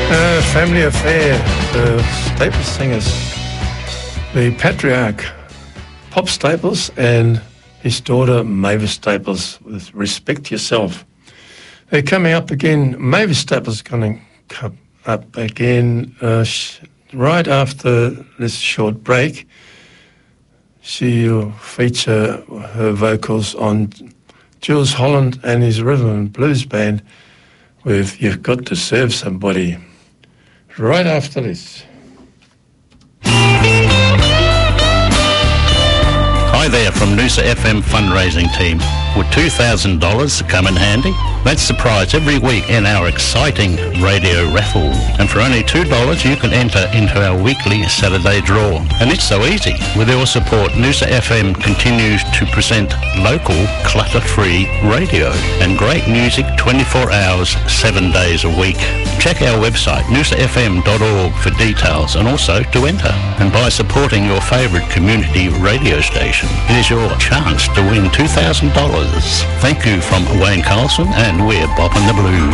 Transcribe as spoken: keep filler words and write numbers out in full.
Uh, family affair, the Staples singers, the patriarch, Pop Staples, and his daughter, Mavis Staples, with Respect Yourself. They're coming up again. Mavis Staples is going to come up again uh, sh- right after this short break. She'll feature her vocals on Jules Holland and his rhythm and blues band with You've Got to Serve Somebody. Right after this. Hi there from Noosa F M fundraising team. Would two thousand dollars come in handy? That's the prize every week in our exciting radio raffle. And for only two dollars you can enter into our weekly Saturday draw. And it's so easy. With your support, Noosa F M continues to present local, clutter-free radio and great music twenty-four hours, seven days a week. Check our website, noosa f m dot org, for details and also to enter. And by supporting your favourite community radio station, it is your chance to win two thousand dollars. Thank you from Wayne Carlson, and we're Boppin' the Blues.